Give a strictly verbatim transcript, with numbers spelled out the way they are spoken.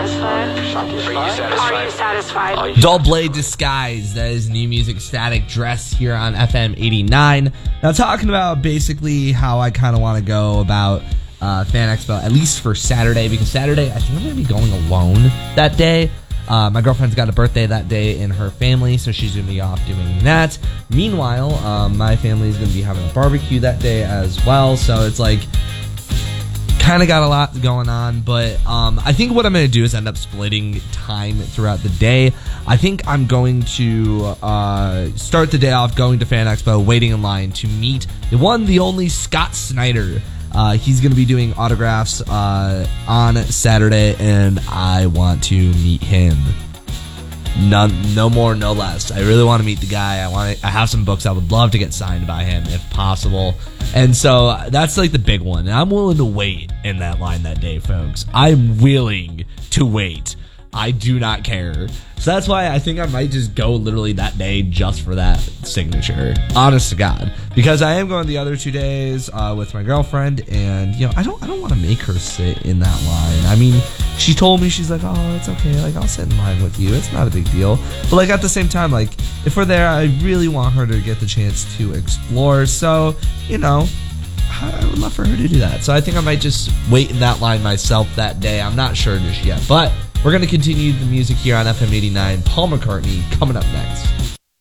satisfied? Are you satisfied? Are you satisfied? Dull Blade Disguise, that is new music, Static Dress, here on F M eighty-nine. Now, talking about basically how I kind of want to go about uh, Fan Expo, at least for Saturday, because Saturday, I think I'm going to be going alone that day. Uh, my girlfriend's got a birthday that day in her family, so she's going to be off doing that. Meanwhile, um, my family's going to be having a barbecue that day as well, so it's like, kind of got a lot going on, but um, I think what I'm going to do is end up splitting time throughout the day. I think I'm going to uh, start the day off going to Fan Expo, waiting in line to meet the one, the only Scott Snyder. Uh, he's going to be doing autographs uh, on Saturday, and I want to meet him. None, no more, no less. I really want to meet the guy. I want. To, I have some books I would love to get signed by him if possible. And so that's like the big one. And I'm willing to wait in that line that day, folks. I'm willing to wait. I do not care. So that's why I think I might just go literally that day just for that signature. Honest to God. Because I am going the other two days uh, with my girlfriend, and you know, I don't I don't want to make her sit in that line. I mean, she told me, she's like, oh, it's okay, like I'll sit in line with you. It's not a big deal. But like at the same time, like if we're there, I really want her to get the chance to explore. So, you know, I would love for her to do that. So I think I might just wait in that line myself that day. I'm not sure just yet. But we're going to continue the music here on F M eighty-nine. Paul McCartney coming up next.